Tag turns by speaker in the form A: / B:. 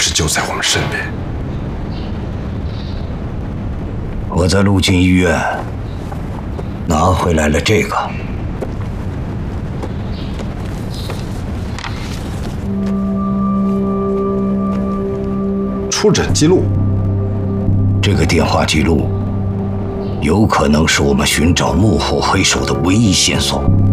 A: 时就在我们身边。
B: 我在陆军医院拿回来了这个。
A: 出诊记录。
B: 这个电话记录有可能是我们寻找幕后黑手的唯一线索。